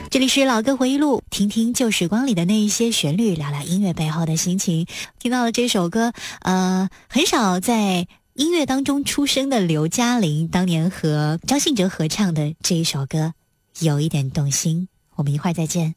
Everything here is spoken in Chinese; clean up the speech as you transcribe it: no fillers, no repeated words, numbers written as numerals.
这里是老歌回忆录，听听旧时光里的那一些旋律，聊聊音乐背后的心情。听到了这首歌，很少在音乐当中出生的刘嘉玲当年和张信哲合唱的这一首歌，有一点动心。我们一会儿再见。